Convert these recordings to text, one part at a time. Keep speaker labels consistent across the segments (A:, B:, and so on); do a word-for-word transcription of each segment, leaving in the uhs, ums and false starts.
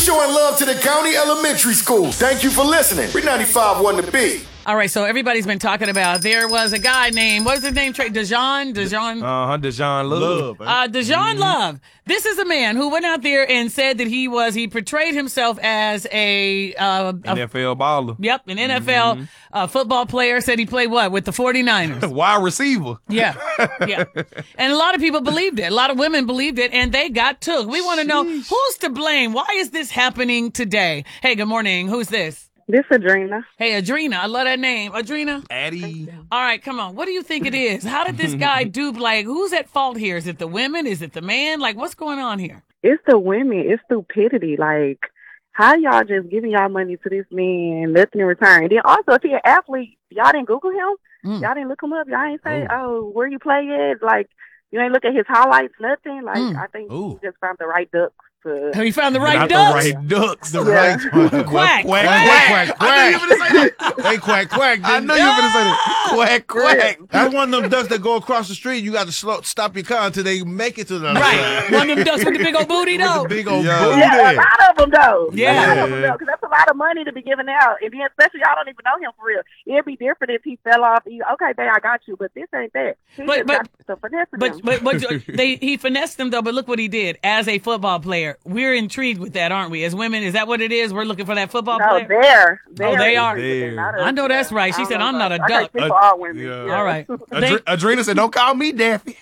A: showing love to the County Elementary School. Thank you for listening. We're ninety-five point one The Beat.
B: All right, so everybody's been talking about there was a guy named, what was his name, Trey? Dejon? Dejon?
C: Uh-huh, Dejon Love.
B: Uh, Dejon mm-hmm. Love. This is a man who went out there and said that he was, he portrayed himself as a... Uh,
C: N F L baller.
B: Yep, an N F L mm-hmm. uh, football player. Said he played what? With the forty-niners.
C: Wide receiver.
B: Yeah, yeah. And a lot of people believed it. A lot of women believed it, and they got took. We want to know, who's to blame? Why is this happening today? Hey, good morning. Who's this?
D: This Adrena.
B: Hey, Adrena. I love that name. Adrena?
C: Addie.
B: All right, come on. What do you think it is? How did this guy dupe? Like, who's at fault here? Is it the women? Is it the man? Like, what's going on here?
D: It's the women. It's stupidity. Like, how y'all just giving y'all money to this man, nothing in return? And then also, if he's an athlete, y'all didn't Google him? Mm. Y'all didn't look him up? Y'all ain't say, Ooh. oh, where you play at? Like, you ain't look at his highlights, nothing? Like, mm. I think
C: Ooh.
D: he just found the right ducks.
B: To... Have you found the right
C: Not
B: ducks?
C: the right ducks. The
D: yeah.
C: right ones.
B: Quack,
C: quack, quack, quack, quack.
E: I knew you were going to say that. They quack, quack.
C: I know you were going to say that. Quack, quack.
E: That's one of them ducks that go across the street. You got to slow, stop your car until they make it to the other
B: right.
E: side.
B: One of them ducks with the big old booty, though.
E: With the big old
D: yeah.
E: booty.
D: Yeah, a lot of them, though.
B: Yeah.
D: A lot of them, though, because that's a lot of money to be giving out. And then, especially, y'all don't even know him for real. It'd be different if he fell off. He, okay, babe, I got you, but this ain't that. He
B: but, but,
D: got finesse
B: but, but, but, but they, he finessed them, though, but look what he did. As a football player, we're intrigued with that, aren't we? As women, is that what it is? We're looking for that football
D: no,
B: player?
D: They're, they're,
B: oh, they are?
D: They're
B: I know that's right. She said, I'm not a duck.
D: I all women.
C: Yeah.
D: Yeah.
B: All right.
C: Adre- Adrena said, don't call me Daffy.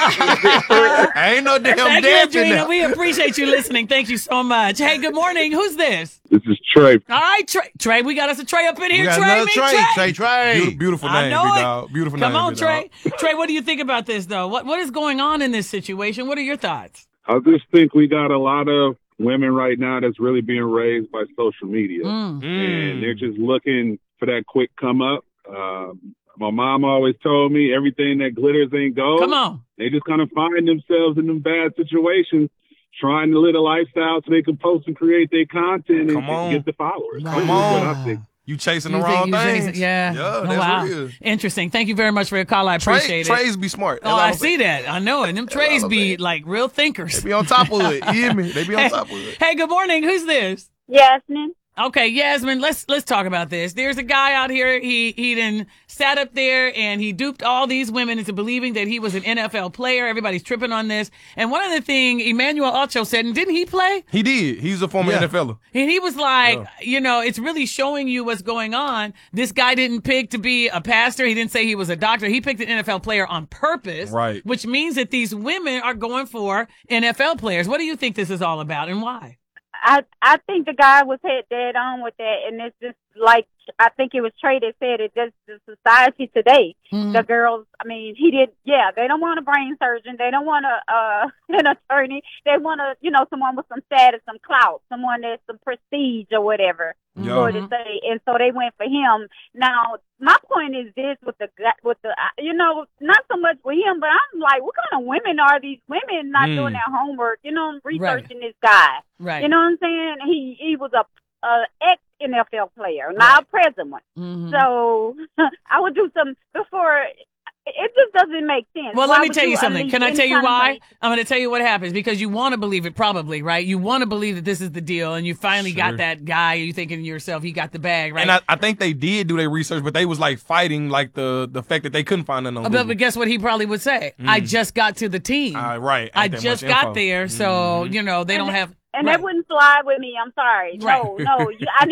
C: I ain't no damn
B: Thank
C: Daffy
B: you, Adrena.
C: now.
B: We appreciate you listening. Thank you so much. Hey, good morning. Who's this?
F: This is Trey.
B: All right, Trey. Trey, we got us a Trey up in here.
E: We got
B: Trey,
E: another
B: me,
E: Trey.
B: Trey.
E: Trey, Trey.
C: Beautiful, beautiful
B: I
C: name,
B: know
C: big
B: it.
C: dog. Beautiful
B: Come
C: name,
B: on,
C: big
B: Trey.
C: dog.
B: Trey, what do you think about this, though? What What is going on in this situation? What are your thoughts?
F: I just think we got a lot of women right now that's really being raised by social media.
B: Mm.
F: And they're just looking for that quick come up. Um, my mom always told me everything that glitters ain't gold.
B: Come on.
F: They just kind of find themselves in them bad situations, trying to live a lifestyle so they can post and create their content and, and get the followers.
C: Come
F: That's
C: on.
F: what I think.
C: You chasing the
B: You
C: wrong
B: think you
C: things.
B: chasing- yeah.
C: Yeah,
B: Oh,
C: that's
B: wow.
C: real.
B: Interesting. Thank you very much for your call. I appreciate
C: Trey,
B: it.
C: Trays be smart.
B: Oh, I see that. I know it. Them Trays be like real thinkers.
C: They be on top of it. You hear me? They be on
B: Hey,
C: top of it.
B: hey, good morning. Who's this?
D: Yasmin.
B: Okay, Yasmin, let's let's talk about this. There's a guy out here, he he then sat up there and he duped all these women into believing that he was an N F L player. Everybody's tripping on this. And one of the things Emmanuel Ocho said, and didn't he play?
C: He did. He's a former
E: Yeah.
C: N F L er.
B: And he was like,
C: Yeah.
B: you know, it's really showing you what's going on. This guy didn't pick to be a pastor. He didn't say he was a doctor. He picked an N F L player on purpose.
C: Right.
B: Which means that these women are going for N F L players. What do you think this is all about and why?
G: I I think the guy was head dead on with that, and it's just like I think it was Trey that said it. Just the society today,
B: Mm-hmm.
G: the girls. I mean, he did. Yeah, they don't want a brain surgeon. They don't want a uh, an attorney. They want a you know someone with some status, some clout, someone that's some prestige or whatever.
C: Yeah.
G: So to say, and so they went for him. Now, my point is this: with the with the you know, not so much with him, but I'm like, what kind of women are these women not
C: Mm.
G: doing their homework? You know, researching this guy.
B: Right.
G: You know what I'm saying? He he was a, a ex N F L player, not a present one.
B: Mhm.
G: So I would do some before. It just doesn't make sense.
B: Well,
G: Why
B: let me
G: would
B: tell you something.
G: unleash
B: Can I
G: any
B: tell you
G: kind of
B: why?
G: money?
B: I'm going to tell you what happens because you want to believe it probably, right? You want to believe that this is the deal and you finally
C: Sure.
B: got that guy. You thinking to yourself, he got the bag, right?
C: And I, I think they did do their research, but they was like fighting like the the fact that they couldn't find nothing on
B: but,
C: Google.
B: but guess what he probably would say? I just got to the team.
C: Uh, right.
B: I
C: Ain't that
B: just
C: much
B: got
C: info.
B: there. So,
C: Mhm.
B: you know, they
G: And
B: don't
G: that-
B: have.
G: And
B: right.
G: that wouldn't fly with me. I'm sorry.
B: Right.
G: No, no. You, I